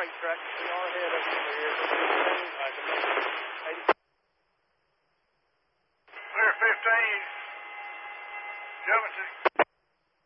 freight track. We are ahead of you over here. Clear 15. Jumping to